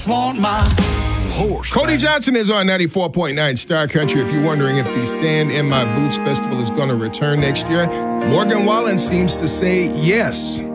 Want my horse. Cody Johnson is on 94.9 Star Country. If you're wondering if the Sand in My Boots Festival is going to return next year, Morgan Wallen seems to say yes.